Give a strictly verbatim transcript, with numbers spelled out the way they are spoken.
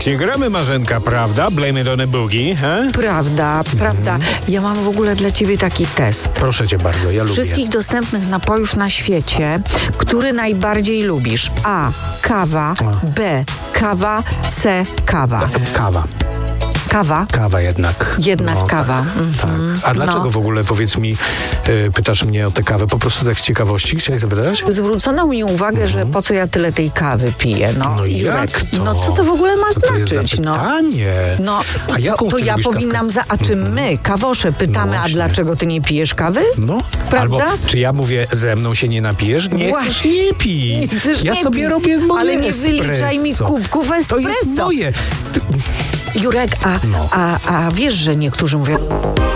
pięknie gramy, Marzenka, prawda? Blame it on a boogie, he? Prawda, prawda. Ja mam w ogóle dla ciebie taki test. Proszę cię bardzo, ja Z lubię. wszystkich dostępnych napojów na świecie, który najbardziej lubisz? A. Kawa. B. Kawa. C. Kawa. Kawa. Kawa? Kawa jednak. Jednak No, kawa. Tak, Mhm. tak. A dlaczego No. w ogóle, powiedz mi, y, pytasz mnie o tę kawę? Po prostu tak z ciekawości chciałeś zapytać? Zwrócono mi uwagę, że po co ja tyle tej kawy piję. No, No Jurek, jak to? no co to w ogóle ma Co to jest znaczyć? za No. pytanie? No, A to, jaką to ty ja lubisz powinnam, za, a czy my, kawosze, pytamy, No a właśnie. dlaczego ty nie pijesz kawy? No, Prawda? albo czy ja mówię, ze mną się nie napijesz? Nie Właśnie. chcesz, nie pij. Nie chcesz, ja nie sobie pij. robię moje Ale nie espresso. wyliczaj mi kubków To espresso. jest moje. Ty- Jurek, a, No. a, a wiesz, że niektórzy mówią...